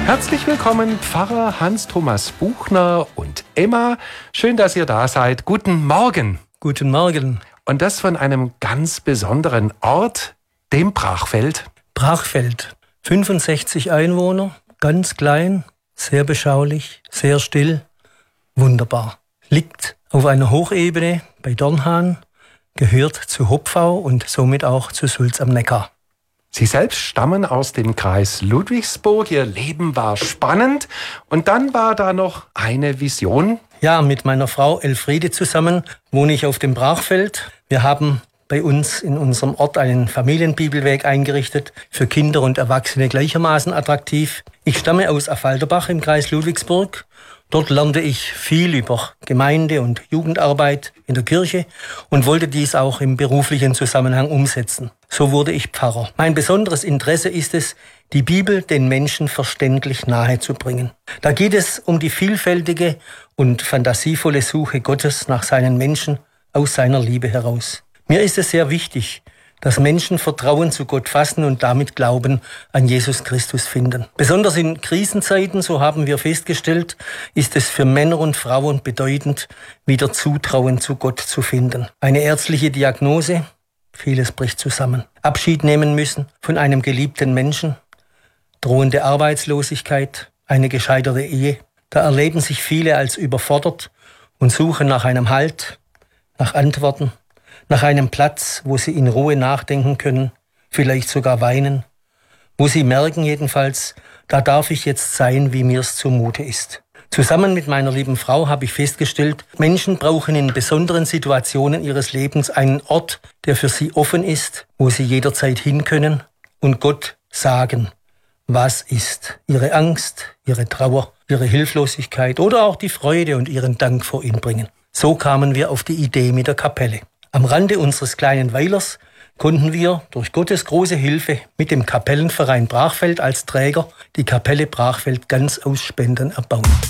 Herzlich willkommen, Pfarrer Hans-Thomas Buchner und Emma. Schön, dass ihr da seid. Guten Morgen. Guten Morgen. Und das von einem ganz besonderen Ort, dem Brachfeld. Brachfeld, 65 Einwohner, ganz klein, sehr beschaulich, sehr still, wunderbar. Liegt auf einer Hochebene bei Dornhahn, gehört zu Hopfau und somit auch zu Sulz am Neckar. Sie selbst stammen aus dem Kreis Ludwigsburg. Ihr Leben war spannend. Und dann war da noch eine Vision. Ja, mit meiner Frau Elfriede zusammen wohne ich auf dem Brachfeld. Wir haben bei uns in unserem Ort einen Familienbibelweg eingerichtet, für Kinder und Erwachsene gleichermaßen attraktiv. Ich stamme aus Affalterbach im Kreis Ludwigsburg. Dort lernte ich viel über Gemeinde- und Jugendarbeit in der Kirche und wollte dies auch im beruflichen Zusammenhang umsetzen. So wurde ich Pfarrer. Mein besonderes Interesse ist es, die Bibel den Menschen verständlich nahezubringen. Da geht es um die vielfältige und fantasievolle Suche Gottes nach seinen Menschen aus seiner Liebe heraus. Mir ist es sehr wichtig, dass Menschen Vertrauen zu Gott fassen und damit Glauben an Jesus Christus finden. Besonders in Krisenzeiten, so haben wir festgestellt, ist es für Männer und Frauen bedeutend, wieder Zutrauen zu Gott zu finden. Eine ärztliche Diagnose, vieles bricht zusammen. Abschied nehmen müssen von einem geliebten Menschen, drohende Arbeitslosigkeit, eine gescheiterte Ehe. Da erleben sich viele als überfordert und suchen nach einem Halt, nach Antworten, nach einem Platz, wo sie in Ruhe nachdenken können, vielleicht sogar weinen, wo sie merken jedenfalls, da darf ich jetzt sein, wie mir es zumute ist. Zusammen mit meiner lieben Frau habe ich festgestellt, Menschen brauchen in besonderen Situationen ihres Lebens einen Ort, der für sie offen ist, wo sie jederzeit hin können und Gott sagen, was ist. Ihre Angst, ihre Trauer, ihre Hilflosigkeit oder auch die Freude und ihren Dank vor ihn bringen. So kamen wir auf die Idee mit der Kapelle. Am Rande unseres kleinen Weilers konnten wir durch Gottes große Hilfe mit dem Kapellenverein Brachfeld als Träger die Kapelle Brachfeld ganz aus Spenden erbauen.